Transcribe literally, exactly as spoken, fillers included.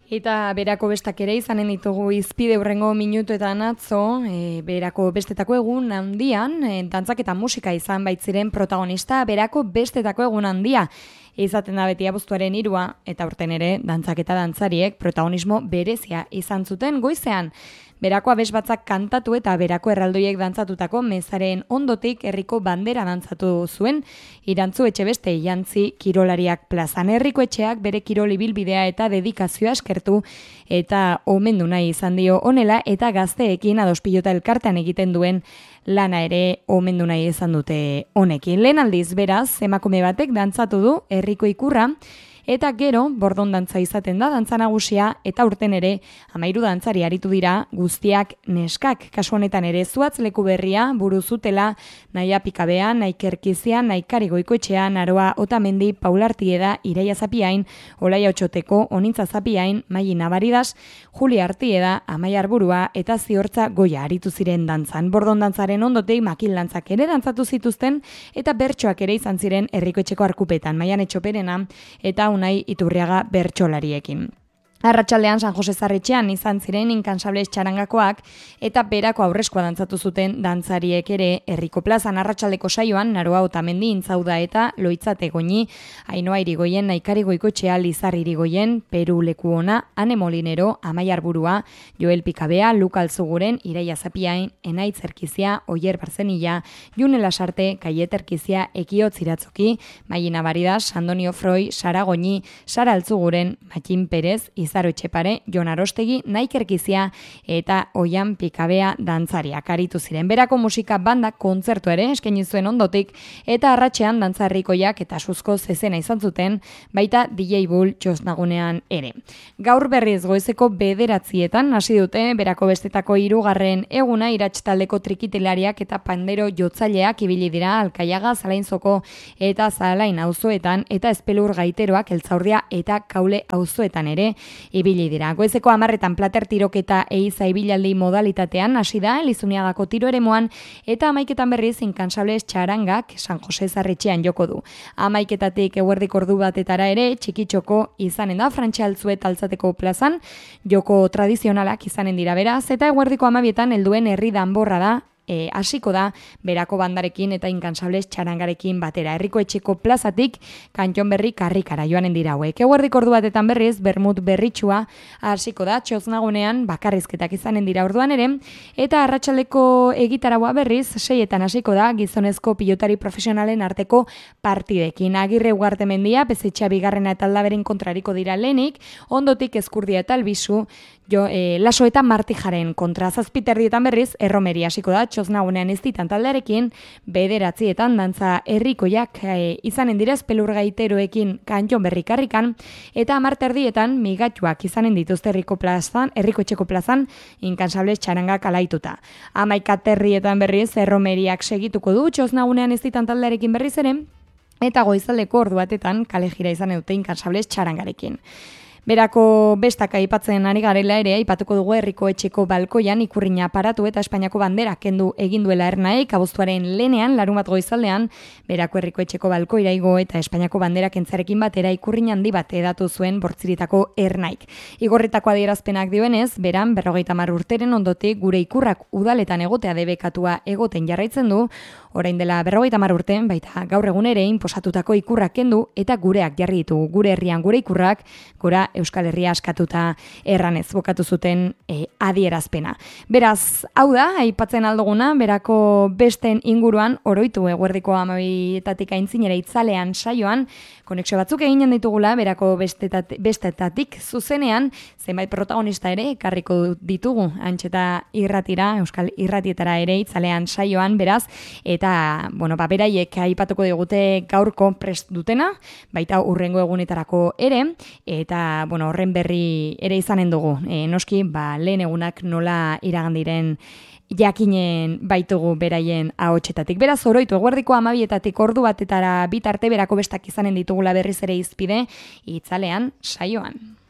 Eta berako bestak ere izanen ditugu izpide hurrengo minutuetan atzo, e, berako bestetako egun handian, e, dantzak eta musika izan baitziren protagonista, berako bestetako egun handia. Izaten da beti abuztuaren hirua eta urten ere dantzak eta dantzariek protagonismo berezia izan zuten goizean. Berako abes batzak kantatu eta berako erraldoiek dantzatutako mezaren ondotik herriko bandera dantzatu zuen, Irantzu Etxebeste jantzi kirolariak plazan. Herriko etxeak bere kirol ibilbidea eta dedikazioa eskertu eta omendu nahi izan dio honela eta gazteekin adospilota elkartean egiten duen lana ere omendu nahi izan dute honekin. Lehen aldiz beraz, emakume batek dantzatu du herriko ikurra, eta gero, bordon dantza izaten da, dantza nagusia, eta urten ere, amairu dantzari aritu dira, guztiak neskak. Kasu honetan ere, zuatz leku berria, buru zutela, Naia Pikabea, Naikerkizia, Naikari Goikoetxea, Naroa Otamendi, Paula Artieda, Ireia Zapiain, Olaia Otxoteko, Onintza Zapiain, Maili Nabaridas, Julia Artieda, Amaia Arburua, eta Ziortza Goia aritu ziren dantzan. Bordon dantzaren ondotik, makil dantzak ere dantzatu zituzten, eta bertsoak ere izan ziren herriko etxeko arkupetan, Maian Etxoperena, eta Unai Iturriaga bertsolariekin. Arratsaldean San Jose Zarretxean izan ziren inkansables txarangakoak eta berako aurreskoa dantzatu zuten dantzariek ere herriko plazan. Arratsaldeko saioan Naroa Otamendi, Intzauda eta Loitzate Goñi, Ainhoa Irigoyen, Naikari Goikoetxea, Lizar Irigoyen, Peru Lekuona, Ane Molinero, Amaia Arburua, Joel Pikabea, Luka Altzuguren, Ireia Zapiain, Enaitz Erkizia, Oier Barzenilla, June Lasarte, Kaiet Erkizia, Ekiotz Iratzoki, Maili Nabaridas, Andonio Froi, Sara Goñi, Sara Altzuguren, Matxin Perez, Izaro Etxepare, Jon Arostegi, Naikerkizia eta Oian Pikabea dantzariak aritu ziren. Berako musika banda kontzertu ere eskaini zuen ondotik eta arratsean dantzarrikoiak eta suzko zezena izan zuten, baita D J Bull txosnagunean ere. Gaur berriz goizeko bederatzietan hasi dute berako bestetako hirugarren eguna Irats taldeko trikitilariak eta pandero jotzaileak ibili dira Alkaiaga, Zalainzoko eta Zalain auzoetan eta Espelur gaiteroak Eltzaurdia eta Kaule auzoetan ere ibili dira. Goizeko hamarretan plater tiroketa eiza ibilaldi modalitatean hasi da Elizuniagako tiro eremuan eta amaiketan berriz inkansables txarangak San Jose Zarretxean joko du. Amaiketatik eguerdik ordu batetara ere txikitxoko izanen da Frantxe Altzuet Altzateko plazan, joko tradizionalak izanen dira beraz eta eguerdiko amabietan helduen herri danborra da E, hasiko da berako bandarekin eta inkansables txarangarekin batera. Herriko etxeko plazatik Kantxon Berri karrikara joanen dira hauek. Eguerdiko ordu batetan berriz Bermut Berritsua hasiko da txoznagunean bakarrizketak izanen dira orduan ere eta arratsaldeko egitaragua berriz seietan hasiko da gizonezko pilotari profesionalen arteko partidekin. Agirre Ugartemendia, Pezetxea bigarrena eta Aldaberen kontrariko dira lehenik, ondotik Ezkurdia eta Albizu, jo, e, Laso eta Martijaren kontra. Zazpiterdietan berriz Erromeri hasiko da txosnagunean ez ditan taldearekin, bederatzietan dantza herrikoiak e, izanen dira Espelur gaiteroekin Kantxon Berri karrikan, eta amarterdietan migatuak izanen dituzte herriko plazan, herriko etxeko plazan, inkansables txarangak alaituta. Amaikaterrietan berriz Erromeriak segituko du txosnagunean ez ditan taldearekin berriz ere, eta goizaldeko ordu batetan kale jira izan dute inkansables txarangarekin. Berako bestak aipatzen ari garela ere, aipatuko dugu herriko etxeko balkoian ikurrina paratu eta Espainiako bandera kendu egin duela Ernaek, abuztuaren lehenean, larun bat goizaldean, berako herriko etxeko balkoira igo eta Espainiako bandera kentzarekin batera ikurrin handi bat edatu zuen Bortziritako Ernaik. Igorretako adierazpenak dioenez, beran berrogeita hamar urteren ondotik gure ikurrak udaletan egotea debekatua egoten jarraitzen du, orain dela berrogeita hamar urten, baita gaur egun ere inposatutako ikurrak kendu eta gureak jarri ditu, gure herrian gure ikurrak, gora Euskal Herria askatuta erranez bokatu zuten e, adierazpena. Beraz, hau da, aipatzen alduguna, berako besten inguruan, oroitu eguerdiko amabietatik aintzinera itzalean saioan, konexio batzuk eginen ditugula, berako bestetat, bestetatik zuzenean, zenbait protagonista ere, ekarriko ditugu, antxeta irratira, Euskal Irratietara ere itzalean saioan, beraz, eta, bueno, ba, beraiek aipatuko digute gaurko prest dutena, baita urrengo egunetarako ere, eta bueno, horren berri ere izanen dugu. E, noski, ba, lehen egunak nola iragan diren jakinen baitugu beraien ahotsetatik. Beraz, oroitu, eguerdiko amabietatik ordu batetara bitarte berako bestak izanen ditugula berriz ere izpide, itzalean saioan.